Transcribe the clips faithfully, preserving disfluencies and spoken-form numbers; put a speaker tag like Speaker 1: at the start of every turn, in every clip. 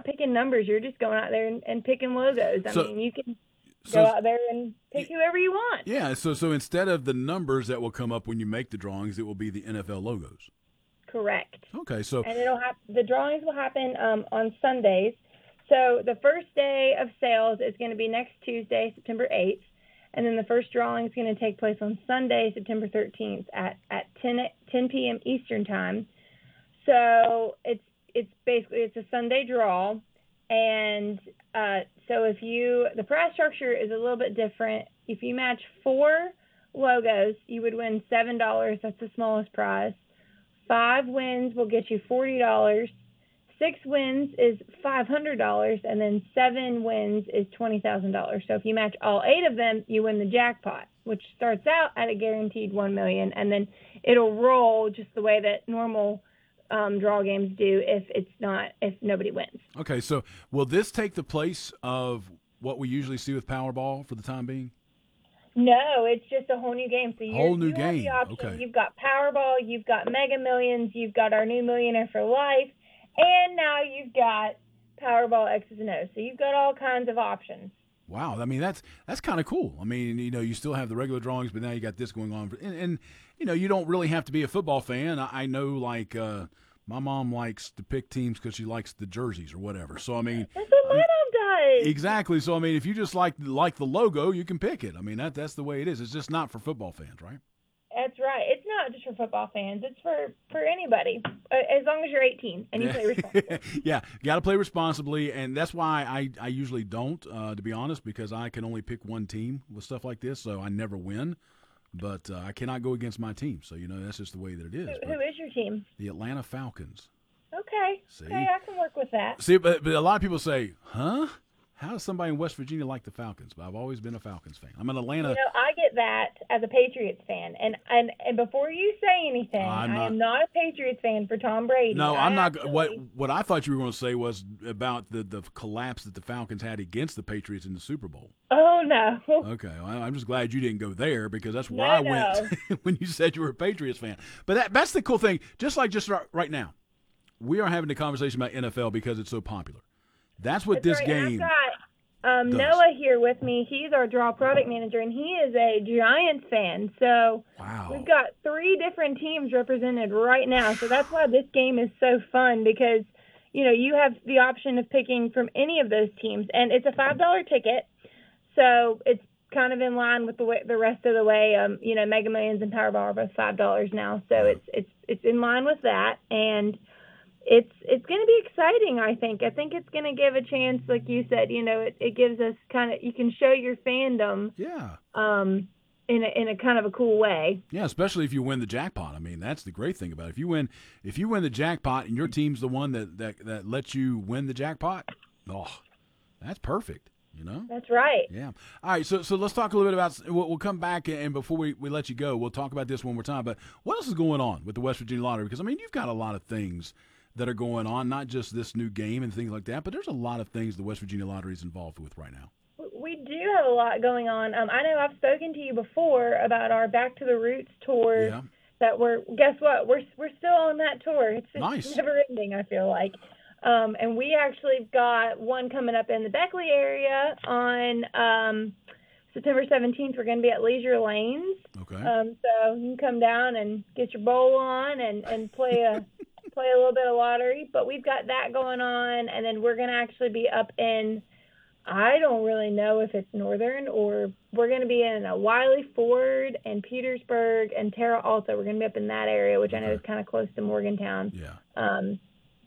Speaker 1: not picking numbers. You're just going out there and, and picking logos. I
Speaker 2: So,
Speaker 1: mean, you can
Speaker 2: so
Speaker 1: go out there and pick whoever you want.
Speaker 2: yeah. So so instead of the numbers that will come up when you make the drawings, it will be the N F L logos.
Speaker 1: Correct.
Speaker 2: Okay. So
Speaker 1: And it'll have the drawings will happen um, on Sundays. So the first day of sales is going to be next Tuesday, September eighth, and then the first drawing is going to take place on Sunday, September thirteenth at at ten p.m. Eastern time. So it's it's basically it's a Sunday draw, and uh, so if you the prize structure is a little bit different. If you match four logos, you would win seven dollars. That's the smallest prize. Five wins will get you forty dollars. Six wins is five hundred dollars, and then seven wins is twenty thousand dollars. So if you match all eight of them, you win the jackpot, which starts out at a guaranteed one million dollars, and then it'll roll just the way that normal um, draw games do if it's not if nobody wins.
Speaker 2: okay. So will this take the place of what we usually see with Powerball for the time being?
Speaker 1: No, it's just a whole new game. So you
Speaker 2: Whole new
Speaker 1: you have
Speaker 2: game.
Speaker 1: the option.
Speaker 2: Okay.
Speaker 1: You've got Powerball, you've got Mega Millions, you've got our new Millionaire for Life, and now you've got Powerball X's and O's. So you've got all kinds of options.
Speaker 2: Wow, I mean that's that's kind of cool. I mean, you know, you still have the regular drawings, but now you got this going on, and, and you know, you don't really have to be a football fan. I, I know, like uh, my mom likes to pick teams because she likes the jerseys or whatever. So I mean,
Speaker 1: That's what my
Speaker 2: I mean,
Speaker 1: mom does.
Speaker 2: exactly. So I mean, if you just like like the logo, you can pick it. I mean, that that's the way it is. It's just not for football fans, right?
Speaker 1: That's right. It's not just for football fans. It's for, for anybody, uh, as long as you're eighteen and you play responsibly.
Speaker 2: Yeah, you got to play responsibly, and that's why I, I usually don't, uh, to be honest, because I can only pick one team with stuff like this, so I never win. But uh, I cannot go against my team, so you know that's just the way that it is.
Speaker 1: Who,
Speaker 2: But
Speaker 1: who is your team?
Speaker 2: the Atlanta Falcons.
Speaker 1: Okay.
Speaker 2: See?
Speaker 1: Okay, I can work with that.
Speaker 2: See, but, but a lot of people say, "Huh? How does somebody in West Virginia like the Falcons?" But I've always been a Falcons fan. I'm an Atlanta.
Speaker 1: You know, I get that as a Patriots fan, and and, and before you say anything,
Speaker 2: I'm
Speaker 1: I
Speaker 2: not-
Speaker 1: am not a Patriots fan for Tom Brady.
Speaker 2: No,
Speaker 1: I
Speaker 2: I'm not.
Speaker 1: actually-
Speaker 2: What what I thought you were going to say was about the, the collapse that the Falcons had against the Patriots in the Super Bowl.
Speaker 1: Oh no.
Speaker 2: Okay, well, I'm just glad you didn't go there because that's where
Speaker 1: No,
Speaker 2: I went
Speaker 1: no.
Speaker 2: when you said you were a Patriots fan. But that, that's the cool thing. Just like just right, right now, we are having a conversation about N F L because it's so popular. That's what
Speaker 1: That's
Speaker 2: this
Speaker 1: right, and
Speaker 2: game.
Speaker 1: I've got um,
Speaker 2: does.
Speaker 1: Noah here with me. He's our draw product manager, and he is a Giants fan. So
Speaker 2: Wow.
Speaker 1: we've got three different teams represented right now. So that's why this game is so fun because, you know, you have the option of picking from any of those teams. And it's a five dollar ticket. So it's kind of in line with the way, the rest of the way, um, you know, Mega Millions and Powerball are both five dollars now. So it's it's it's in line with that. And it's it's going to be exciting, I think. I think it's going to give a chance, like you said, you know, it, it gives us kind of, you can show your fandom
Speaker 2: Yeah.
Speaker 1: um, in a, in a kind of a cool way.
Speaker 2: Yeah, especially if you win the jackpot. I mean, that's the great thing about it. If you win, if you win the jackpot and your team's the one that, that, that lets you win the jackpot, oh, that's perfect. You know?
Speaker 1: That's right.
Speaker 2: Yeah. All right. So so let's talk a little bit about. We'll, we'll come back and before we, we let you go, we'll talk about this one more time. But what else is going on with the West Virginia Lottery? Because I mean, you've got a lot of things that are going on, not just this new game and things like that, but there's a lot of things the West Virginia Lottery is involved with right now.
Speaker 1: We do have a lot going on. Um, I know I've spoken to you before about our Back to the Roots tour.
Speaker 2: Yeah.
Speaker 1: That we're guess what? We're we're still on that tour. It's, it's
Speaker 2: Nice.
Speaker 1: never ending, I feel like. Um, and we actually got one coming up in the Beckley area on um, September seventeenth. We're going to be at Leisure Lanes.
Speaker 2: Okay.
Speaker 1: Um, so you can come down and get your bowl on and, and play a play a little bit of lottery. But we've got that going on, and then we're going to actually be up in, I don't really know if it's northern or we're going to be in a Wiley Ford and Petersburg and Terra Alta. We're going to be up in that area, which I know
Speaker 2: Okay.
Speaker 1: is kind of close to Morgantown.
Speaker 2: Yeah.
Speaker 1: Um,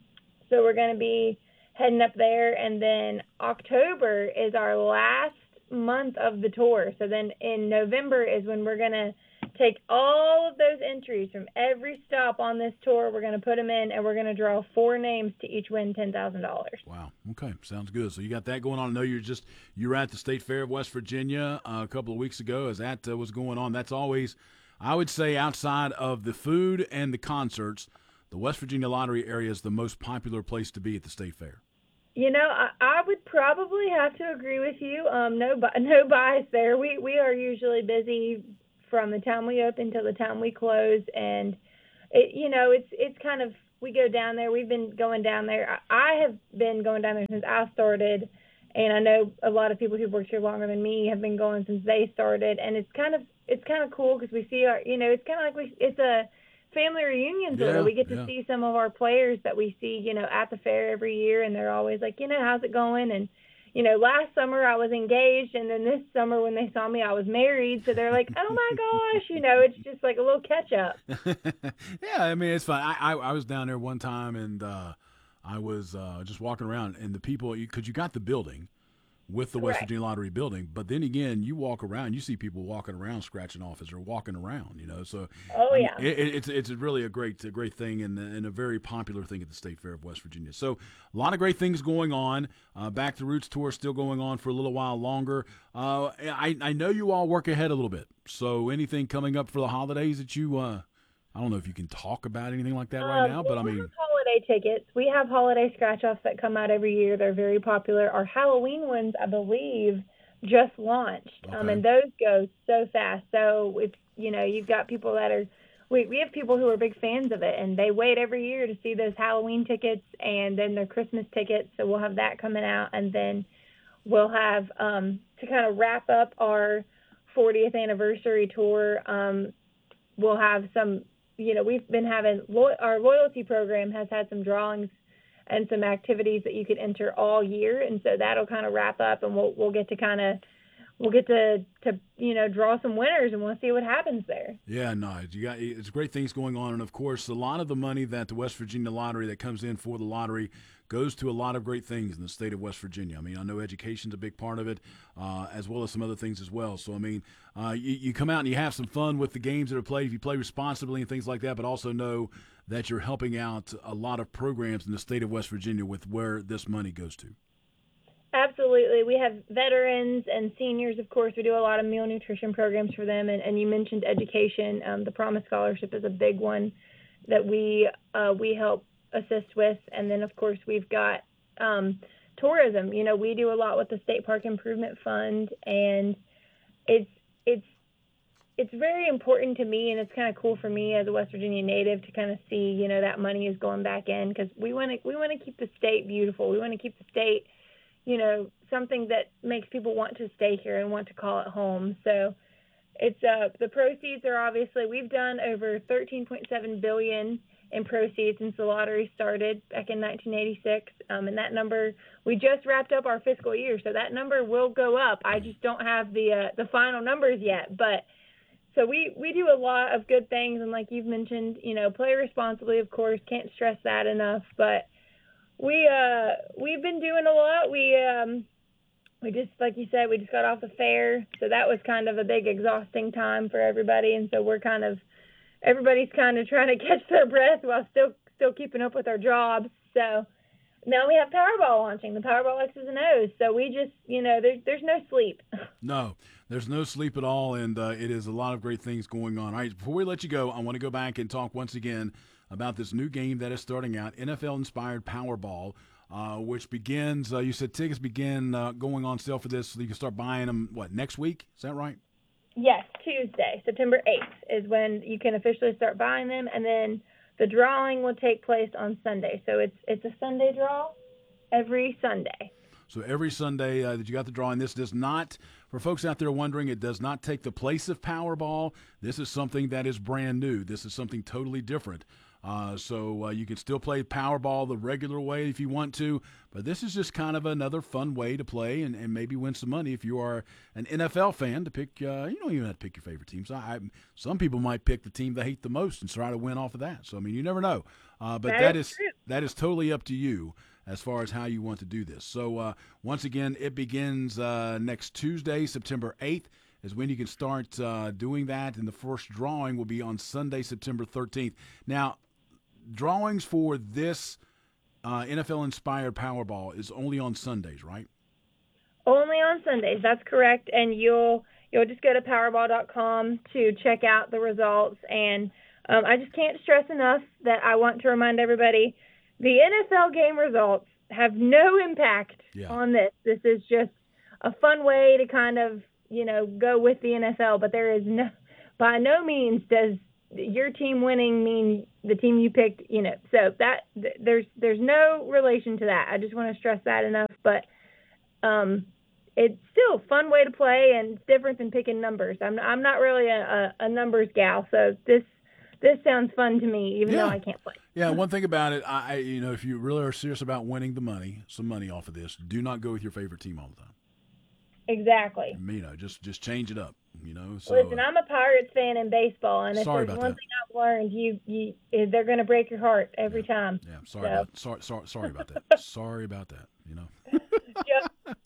Speaker 1: so we're going to be heading up there, and then October is our last month of the tour. So then in November is when we're going to take all of those entries from every stop on this tour. We're going to put them in, and we're going to draw four names to each win ten thousand dollars.
Speaker 2: Wow. Okay. Sounds good. So you got that going on. I know you're just you were at the State Fair of West Virginia uh, a couple of weeks ago as that uh, was going on. That's always, I would say, outside of the food and the concerts, the West Virginia Lottery area is the most popular place to be at the State Fair.
Speaker 1: You know, I, I would probably have to agree with you. Um, no, bi- no bias there. We we are usually busy from the time we open till the time we close, and it, you know, it's it's kind of we go down there. We've been going down there. I, I have been going down there since I started, and I know a lot of people who've worked here longer than me have been going since they started. And it's kind of it's kind of cool because we see our, you know, it's kind of like we it's a family reunion sort
Speaker 2: Yeah,
Speaker 1: of. We get to
Speaker 2: yeah.
Speaker 1: see some of our players that we see, you know, at the fair every year, and they're always like, you know, how's it going? And you know, last summer I was engaged, and then this summer when they saw me, I was married. So they're like, oh my gosh, you know, it's just like a little catch up.
Speaker 2: Yeah, I mean it's fun. I, I I was down there one time and uh, I was uh, just walking around and the people because you got the building with the West
Speaker 1: Correct.
Speaker 2: Virginia Lottery building, but then again you walk around, you see people walking around scratching off as they're walking around, you know. So
Speaker 1: Oh
Speaker 2: I mean,
Speaker 1: yeah.
Speaker 2: it, it's it's really a great a great thing and, and a very popular thing at the State Fair of West Virginia. So a lot of great things going on. Uh, Back to Roots tour still going on for a little while longer. Uh, I I know you all work ahead a little bit. So anything coming up for the holidays that you uh, I don't know if you can talk about anything like that right
Speaker 1: Um,
Speaker 2: now,
Speaker 1: we
Speaker 2: but I
Speaker 1: have
Speaker 2: mean,
Speaker 1: holiday tickets. We have holiday scratch-offs that come out every year. They're very popular. Our Halloween ones, I believe, just launched, um,
Speaker 2: okay,
Speaker 1: and those go so fast. So if you know, you've got people that are, we we have people who are big fans of it, and they wait every year to see those Halloween tickets, and then their Christmas tickets. So we'll have that coming out, and then we'll have um, to kind of wrap up our fortieth anniversary tour. Um, we'll have some, you know, we've been having, lo- our loyalty program has had some drawings and some activities that you could enter all year. And so that'll kind of wrap up and we'll, we'll get to kind of, we'll get to, to, you know, draw some winners and we'll see what happens there.
Speaker 2: yeah, no, you got it's great things going on, and of course, a lot of the money that the West Virginia Lottery that comes in for the lottery goes to a lot of great things in the state of West Virginia. I mean, I know education's a big part of it, uh, as well as some other things as well. So, I mean, uh, you, you come out and you have some fun with the games that are played if you play responsibly and things like that, but also know that you're helping out a lot of programs in the state of West Virginia with where this money goes to.
Speaker 1: Absolutely. We have veterans and seniors, of course. We do a lot of meal nutrition programs for them. And, and you mentioned education. Um, the Promise Scholarship is a big one that we uh, we help assist with. And then, of course, we've got um, tourism. You know, we do a lot with the State Park Improvement Fund, and it's it's it's very important to me, and it's kind of cool for me as a West Virginia native to kind of see, you know, that money is going back in because we want to we want to keep the state beautiful. We want to keep the state, you know, something that makes people want to stay here and want to call it home. So it's uh, the proceeds are obviously, we've done over thirteen point seven billion dollars in proceeds since the lottery started back in nineteen eighty-six. Um, and that number, we just wrapped up our fiscal year, so that number will go up. I just don't have the uh, the final numbers yet. But so we, we do a lot of good things. And like you've mentioned, you know, play responsibly, of course, can't stress that enough. But we uh we've been doing a lot. We um we just, like you said, we just got off the fair, so that was kind of a big exhausting time for everybody. And so we're kind of everybody's kind of trying to catch their breath while still still keeping up with our jobs. So now we have Powerball launching, the Powerball X's and O's. So we just, you know, there's there's no sleep.
Speaker 2: No, there's no sleep at all, and uh, it is a lot of great things going on. All right, before we let you go, I want to go back and talk once again about this new game that is starting out, N F L-inspired Powerball, uh, which begins, uh, you said tickets begin uh, going on sale for this, so you can start buying them, what, next week? Is that right?
Speaker 1: Yes, Tuesday, September eighth is when you can officially start buying them, and then the drawing will take place on Sunday. So it's it's a Sunday draw every Sunday.
Speaker 2: So every Sunday uh, that you got the drawing, this does not, for folks out there wondering, it does not take the place of Powerball. This is something that is brand new. This is something totally different. Uh, so uh, you can still play Powerball the regular way if you want to, but this is just kind of another fun way to play and, and maybe win some money if you are an N F L fan to pick. Uh, you don't even have to pick your favorite teams. I, I, some people might pick the team they hate the most and try to win off of that. So I mean, you never know. Uh, but
Speaker 1: That
Speaker 2: that
Speaker 1: is
Speaker 2: is
Speaker 1: true.
Speaker 2: that is totally up to you as far as how you want to do this. So uh, once again, it begins uh, next Tuesday, September eighth. Is when you can start uh, doing that, and the first drawing will be on Sunday, September thirteenth. Now, drawings for this uh, N F L-inspired Powerball is only on Sundays, right?
Speaker 1: Only on Sundays, that's correct. And you'll you'll just go to powerball dot com to check out the results. And um, I just can't stress enough that I want to remind everybody, the N F L game results have no impact
Speaker 2: Yeah.
Speaker 1: on this. This is just a fun way to kind of, you know, go with the N F L. But there is no, by no means does your team winning mean the team you picked, you know. So that th- there's there's no relation to that. I just want to stress that enough. But um, it's still a fun way to play, and it's different than picking numbers. I'm I'm not really a, a, a numbers gal, so this this sounds fun to me, even
Speaker 2: yeah.
Speaker 1: though I can't play.
Speaker 2: Yeah, one thing about it, I, I you know, if you really are serious about winning the money, some money off of this, do not go with your favorite team all the time.
Speaker 1: Exactly.
Speaker 2: You know, just just change it up. You know. So,
Speaker 1: Listen, I'm a Pirates fan in baseball, and if
Speaker 2: sorry
Speaker 1: there's
Speaker 2: about
Speaker 1: one
Speaker 2: that.
Speaker 1: thing I've learned, you you they're going to break your heart every
Speaker 2: yeah.
Speaker 1: time.
Speaker 2: Yeah, sorry
Speaker 1: so.
Speaker 2: about sorry sorry sorry about that. sorry about that. You know.
Speaker 1: Yep.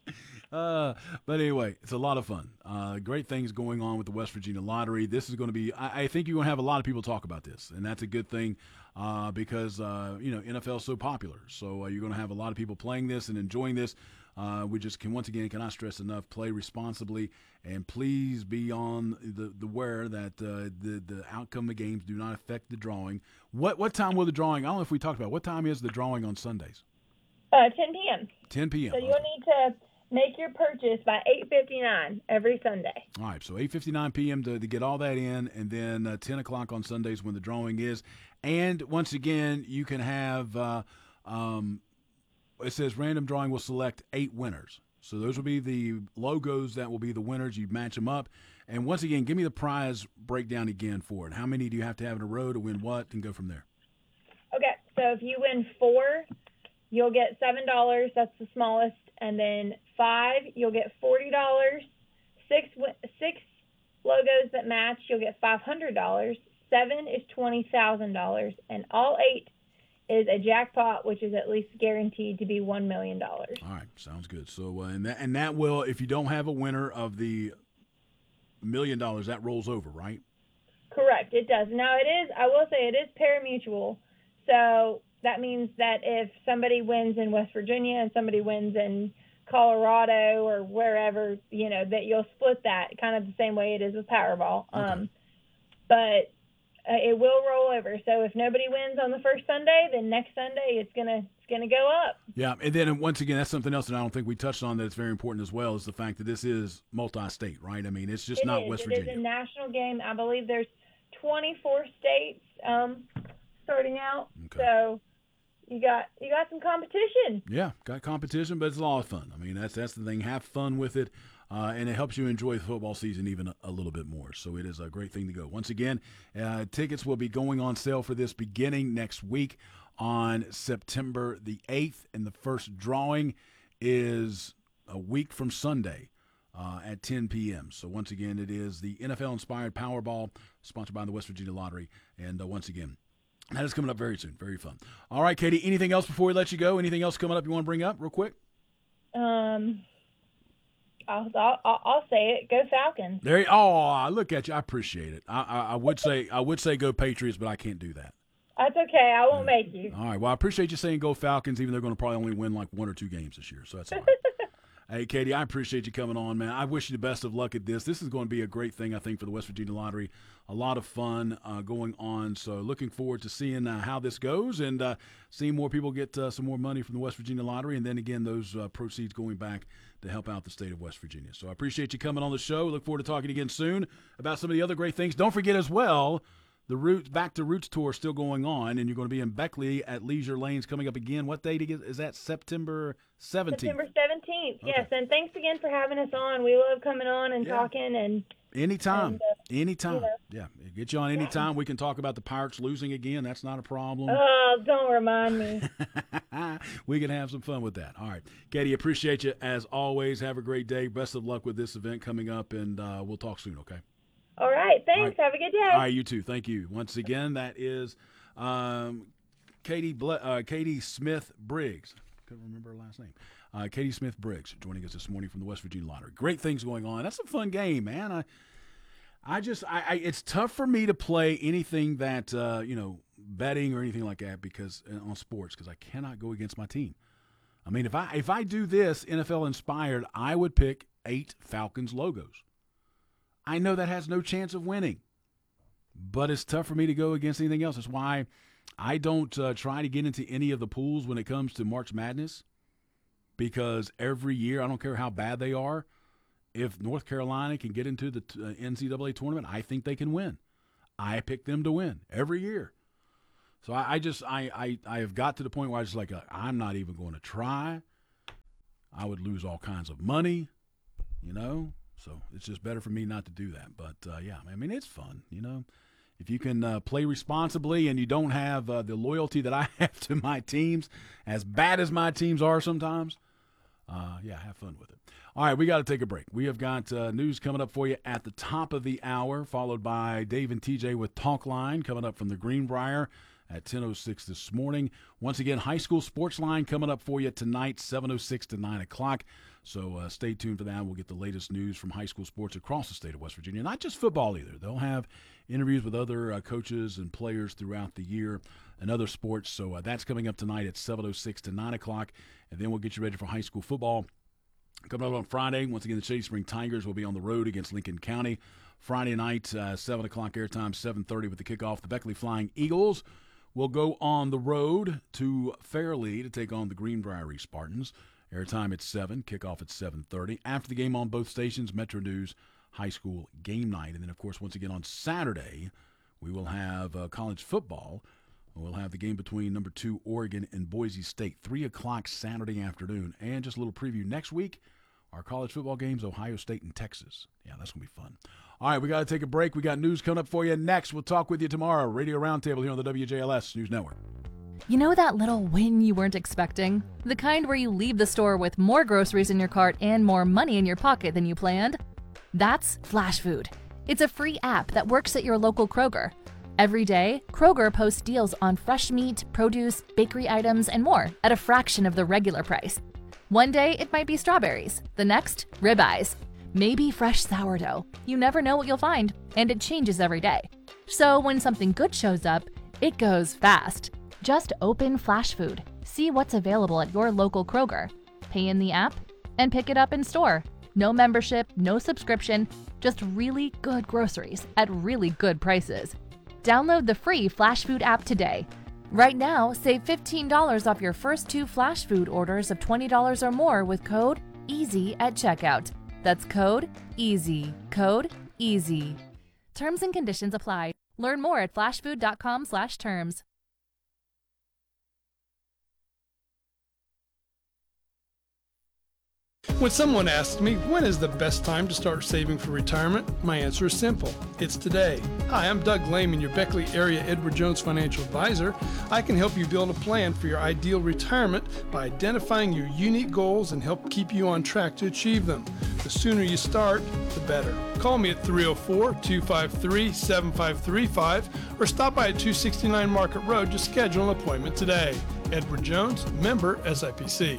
Speaker 2: Uh, but anyway, it's a lot of fun. Uh, great things going on with the West Virginia Lottery. This is going to be, I, I think you're going to have a lot of people talk about this, and that's a good thing uh, because, uh, you know, N F L is so popular. So uh, you're going to have a lot of people playing this and enjoying this. Uh, we just can, once again, cannot stress enough, play responsibly, and please be on the, the aware that uh, the, the outcome of games do not affect the drawing. What, what time will the drawing, I don't know if we talked about, what time is the drawing on Sundays?
Speaker 1: Uh, ten p.m.
Speaker 2: ten p.m.
Speaker 1: So you'll
Speaker 2: okay.
Speaker 1: need to make your purchase by eight fifty-nine every Sunday.
Speaker 2: All right, so eight fifty-nine p.m. To, to get all that in, and then uh, ten o'clock on Sundays when the drawing is. And once again, you can have, uh, um, it says random drawing will select eight winners. So those will be the logos that will be the winners. You match them up. And once again, give me the prize breakdown again for it. How many do you have to have in a row to win what, and go from there?
Speaker 1: Okay, so if you win four, you'll get seven dollars. That's the smallest. And then five, you'll get forty dollars. Six six logos that match, you'll get five hundred dollars. Seven is twenty thousand dollars. And all eight is a jackpot, which is at least guaranteed to be one million dollars.
Speaker 2: All right, sounds good. So, uh, and, that, and that will, if you don't have a winner of the million dollars, that rolls over, right?
Speaker 1: Correct, it does. Now, it is, I will say, it is pari-mutuel. So that means that if somebody wins in West Virginia and somebody wins in Colorado or wherever, you know, that you'll split that kind of the same way it is with Powerball.
Speaker 2: Okay.
Speaker 1: Um, but uh, it will roll over. So if nobody wins on the first Sunday, then next Sunday it's gonna it's gonna go up.
Speaker 2: Yeah, and then once again, that's something else that I don't think we touched on that's very important as well, is the fact that this is multi-state, right? I mean, it's just
Speaker 1: It
Speaker 2: not
Speaker 1: is.
Speaker 2: West
Speaker 1: It
Speaker 2: Virginia.
Speaker 1: is a national game. I believe there's twenty-four states um, starting out.
Speaker 2: Okay.
Speaker 1: So you got you got some competition.
Speaker 2: Yeah, got competition, but it's a lot of fun. I mean, that's that's the thing. Have fun with it, uh, and it helps you enjoy the football season even a, a little bit more. So it is a great thing to go. Once again, uh, tickets will be going on sale for this beginning next week on September the eighth, and the first drawing is a week from Sunday uh, at ten p.m. So once again, it is the N F L-inspired Powerball, sponsored by the West Virginia Lottery. And uh, once again, that is coming up very soon. Very fun. All right, Katie, anything else before we let you go? Anything else coming up you want to bring up real quick?
Speaker 1: Um, I'll, I'll, I'll say it. Go Falcons.
Speaker 2: There. You, oh, look at you. I appreciate it. I, I, I would say I would say go Patriots, but I can't do that.
Speaker 1: That's okay. I won't make you.
Speaker 2: All right. Well, I appreciate you saying go Falcons, even though they're going to probably only win like one or two games this year. So that's all right. Hey, Katie, I appreciate you coming on, man. I wish you the best of luck at this. This is going to be a great thing, I think, for the West Virginia Lottery. A lot of fun uh, going on. So looking forward to seeing uh, how this goes and uh, seeing more people get uh, some more money from the West Virginia Lottery. And then, again, those uh, proceeds going back to help out the state of West Virginia. So I appreciate you coming on the show. Look forward to talking again soon about some of the other great things. Don't forget as well, the Roots Back to Roots tour is still going on, and you're going to be in Beckley at Leisure Lanes coming up again. What date is that? September seventeenth.
Speaker 1: September seventeenth,
Speaker 2: Okay.
Speaker 1: yes. And thanks again for having us on. We love coming on and
Speaker 2: Yeah.
Speaker 1: talking. and
Speaker 2: Anytime.
Speaker 1: And, uh,
Speaker 2: anytime.
Speaker 1: you know.
Speaker 2: Yeah. Get you on anytime. We can talk about the Pirates losing again. That's not a problem.
Speaker 1: Oh, don't remind me.
Speaker 2: We can have some fun with that. All right. Katie, appreciate you as always. Have a great day. Best of luck with this event coming up, and uh, we'll talk soon, okay?
Speaker 1: All right. Thanks.
Speaker 2: All right.
Speaker 1: Have a good day.
Speaker 2: All right, you too. Thank you. Once again, that is um, Katie Ble- uh, Katie Smith Briggs. Couldn't remember her last name. Uh, Katie Smith Briggs joining us this morning from the West Virginia Lottery. Great things going on. That's a fun game, man. I, I just, I, I it's tough for me to play anything that uh, you know, betting or anything like that because on sports because I cannot go against my team. I mean, if I if I do this N F L inspired, I would pick eight Falcons logos. I know that has no chance of winning, but it's tough for me to go against anything else. That's why I don't uh, try to get into any of the pools when it comes to March Madness, because every year, I don't care how bad they are, if North Carolina can get into the uh, N C double A tournament, I think they can win. I pick them to win every year. So I, I just I, I I have got to the point where I just like I'm not even going to try. I would lose all kinds of money, you know. So it's just better for me not to do that. But uh, yeah, I mean it's fun, you know. If you can uh, play responsibly and you don't have uh, the loyalty that I have to my teams, as bad as my teams are sometimes, uh, yeah, have fun with it. All right, we got to take a break. We have got uh, news coming up for you at the top of the hour, followed by Dave and T J with Talk Line coming up from the Greenbrier at ten oh six this morning. Once again, High School Sports Line coming up for you tonight, seven oh six to nine o'clock. So uh, stay tuned for that. We'll get the latest news from high school sports across the state of West Virginia. Not just football either. They'll have interviews with other uh, coaches and players throughout the year and other sports. So uh, that's coming up tonight at seven oh six to nine o'clock. And then we'll get you ready for high school football. Coming up on Friday, once again, the Shady Spring Tigers will be on the road against Lincoln County. Friday night, uh, seven o'clock airtime, seven thirty with the kickoff. The Beckley Flying Eagles will go on the road to Fairleigh to take on the Greenbrier Spartans. Airtime at seven, kickoff at seven thirty. After the game on both stations, Metro News High School Game Night. And then, of course, once again on Saturday, we will have uh, college football. We'll have the game between number two Oregon and Boise State, three o'clock Saturday afternoon. And just a little preview next week, our college football games, Ohio State and Texas. Yeah, that's going to be fun. All right, we got to take a break. We got news coming up for you next. We'll talk with you tomorrow. Radio Roundtable here on the W J L S News Network.
Speaker 3: You know that little win you weren't expecting? The kind where you leave the store with more groceries in your cart and more money in your pocket than you planned? That's Flash Food. It's a free app that works at your local Kroger. Every day, Kroger posts deals on fresh meat, produce, bakery items, and more at a fraction of the regular price. One day, it might be strawberries. The next, ribeyes. Maybe fresh sourdough. You never know what you'll find, and it changes every day. So when something good shows up, it goes fast. Just open Flash Food, see what's available at your local Kroger, pay in the app, and pick it up in store. No membership, no subscription, just really good groceries at really good prices. Download the free Flash Food app today. Right now, save fifteen dollars off your first two Flash Food orders of twenty dollars or more with code EASY at checkout. That's code EASY. Code EASY. Terms and conditions apply. Learn more at flashfood.com slash terms.
Speaker 4: When someone asks me, when is the best time to start saving for retirement? My answer is simple. It's today. Hi, I'm Doug Lehman, your Beckley area Edward Jones financial advisor. I can help you build a plan for your ideal retirement by identifying your unique goals and help keep you on track to achieve them. The sooner you start, the better. Call me at three oh four, two five three, seven five three five or stop by at two sixty-nine Market Road to schedule an appointment today. Edward Jones, member S I P C.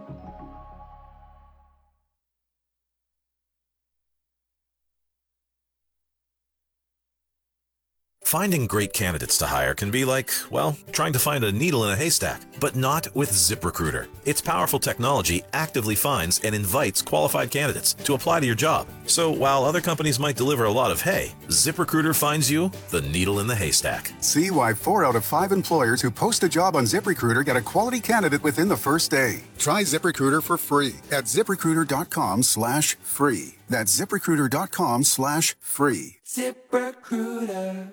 Speaker 5: Finding great candidates to hire can be like, well, trying to find a needle in a haystack, but not with ZipRecruiter. Its powerful technology actively finds and invites qualified candidates to apply to your job. So while other companies might deliver a lot of hay, ZipRecruiter finds you the needle in the haystack.
Speaker 6: See why four out of five employers who post a job on ZipRecruiter get a quality candidate within the first day. Try ZipRecruiter for free at ZipRecruiter.com slash free. That's ZipRecruiter.com slash free.
Speaker 7: ZipRecruiter.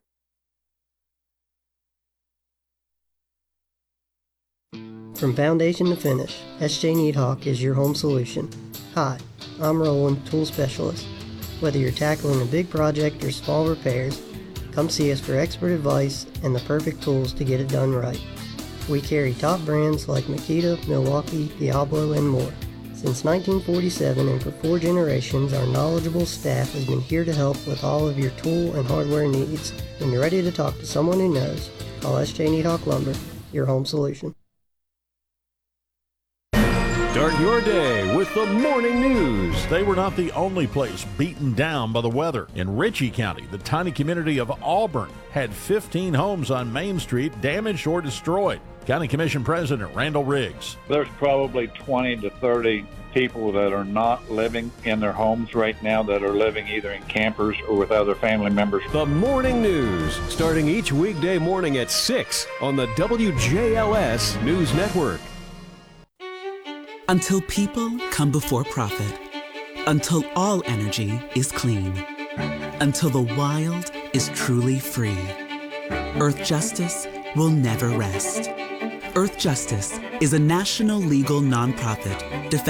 Speaker 8: From foundation to finish, S J Needhawk is your home solution. Hi, I'm Roland, Tool Specialist. Whether you're tackling a big project or small repairs, come see us for expert advice and the perfect tools to get it done right. We carry top brands like Makita, Milwaukee, Diablo, and more. Since nineteen forty-seven and for four generations, our knowledgeable staff has been here to help with all of your tool and hardware needs. When you're ready to talk to someone who knows, call S J Needhawk Lumber, your home solution.
Speaker 9: Start your day with the morning news. They were not the only place beaten down by the weather. In Ritchie County, the tiny community of Auburn had fifteen homes on Main Street damaged or destroyed. County Commission President Randall Riggs.
Speaker 10: There's probably twenty to thirty people that are not living in their homes right now, that are living either in campers or with other family members.
Speaker 11: The morning news, starting each weekday morning at six on the W J L S News Network.
Speaker 12: Until people come before profit. Until all energy is clean. Until the wild is truly free. Earth Justice will never rest. Earth Justice is a national legal nonprofit defending